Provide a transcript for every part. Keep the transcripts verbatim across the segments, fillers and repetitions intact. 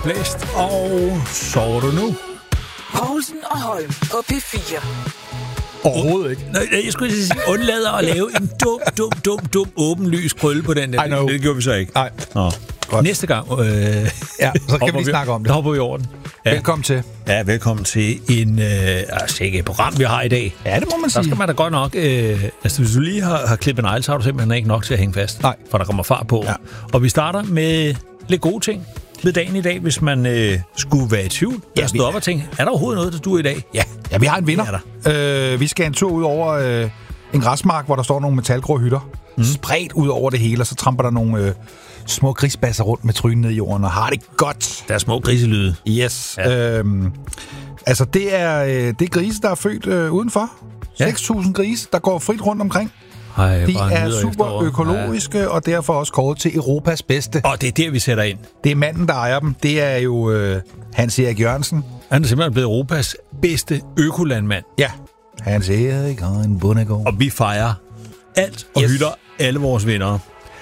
blæst, og sover du nu? Poulsen og Holm på P fire. Overhovedet ikke. Nej, jeg skulle sige, undlader at lave en dum, dum, dum, dum, åbenlys krølle på den der. Det gjorde vi så ikke. Nej. Nå. Næste gang, øh, ja, så kan vi lige snakke om det. Der hopper vi over den. Ja. Velkommen til. Ja, velkommen til en, øh, altså ikke et program, vi har i dag. Ja, det må man sige. Der skal man da godt nok, øh, altså hvis du lige har, har klippet en ejl, så har du simpelthen ikke nok til at hænge fast. Nej. For der kommer fart på. Ja. Og vi starter med lidt gode ting ved dagen i dag, hvis man øh, skulle være i tvivl. Jeg stod op og tænkte, er der overhovedet noget, der duer i dag? Ja, ja vi har en vinder. Øh, vi skal en tur ud over øh, en græsmark, hvor der står nogle metalgrå hytter. Mm. Spredt ud over det hele, og så tramper der nogle øh, små grisbasser rundt med trynen ned i jorden, og har det godt. Der er små griselyde. Yes. Ja. Øhm, altså, det er, øh, det er grise, der er født øh, udenfor. Ja. seks tusind grise, der går frit rundt omkring. Ej, de er super økologiske, ja. Og derfor også kåret til Europas bedste. Og det er der, vi sætter ind. Det er manden, der ejer dem. Det er jo øh, Hans Erik Jørgensen. Han er simpelthen blevet Europas bedste økolandmand. Ja. Hans Erik og en bondegård. Og vi fejrer alt og yes. hylder alle vores venner.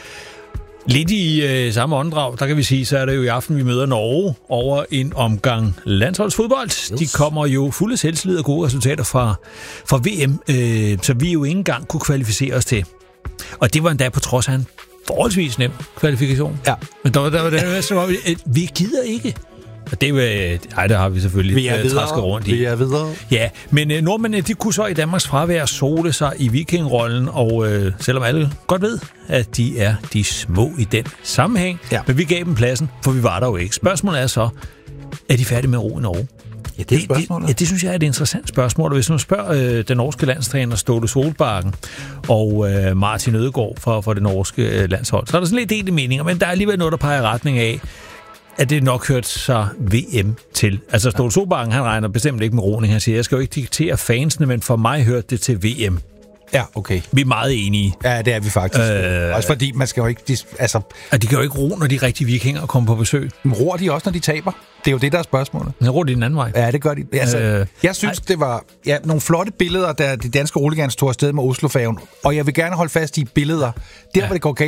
Lidt i øh, samme åndedrag, der kan vi sige, så er det jo i aften, vi møder Norge over en omgang landsholdsfodbold. Yes. De kommer jo fulde selvtillid og gode resultater fra, fra V M, øh, så vi jo ikke engang kunne kvalificere os til. Og det var endda på trods af en forholdsvis nem kvalifikation. Ja. Men der var der, var der så var vi, vi gider ikke. Og det, ej, det har vi selvfølgelig vi er videre. trasket rundt i. Vi er videre. Ja, men øh, nordmændene, de kunne så i Danmarks fravær sole sig i vikingrollen, og øh, selvom alle godt ved, at de er de små i den sammenhæng, ja. Men vi gav dem pladsen, for vi var der jo ikke. Spørgsmålet er så, er de færdige med at ro i Norge? Ja, det er spørgsmålet. Det, det, ja, det synes jeg er et interessant spørgsmål. Hvis man spørger øh, den norske landstræner Ståle Solbakken og øh, Martin Ødegaard for, for det norske øh, landshold, så er der sådan lidt delte meninger, men der er alligevel noget, der peger i retning af, at det nok hørt sig V M til. Altså Ståle Solbakken, han regner bestemt ikke med roning. Han siger, jeg skal jo ikke diktere fansene, men for mig hørte det til V M. Ja, okay. Vi er meget enige. Ja, det er vi faktisk. Øh, også fordi man skal jo ikke... De, altså, at de kan jo ikke ro, når de rigtige vikinger kommer på besøg. Men roer de også, når de taber? Det er jo det, der er spørgsmålet. Men roer de den anden vej? Ja, det gør de. Altså, øh, jeg synes, ej. det var ja, nogle flotte billeder, der de danske roligans tog afsted med Oslofærgen. Og jeg vil gerne holde fast i billeder. Der, ja. hvor det går